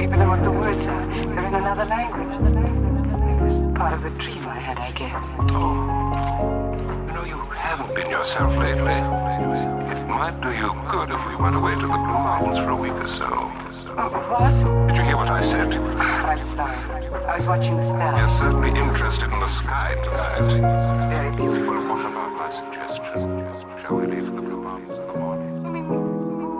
even know what the words are. They're in another language. Part of a dream I had, I guess. Oh. You know, you haven't been yourself lately. It might do you good if we went away to the Blue Mountains for a week or so. What? Did you hear what I said? I'm sorry. I was watching the stars. You're certainly interested in the sky tonight. It's very beautiful. Well, what about my suggestion?